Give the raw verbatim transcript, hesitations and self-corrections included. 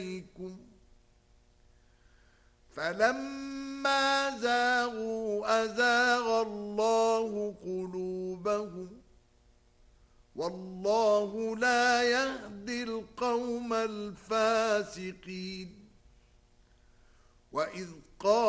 إليكم فلما زاغوا أزاغ الله قلوبهم والله لا يهدي القوم الفاسقين وإذ قال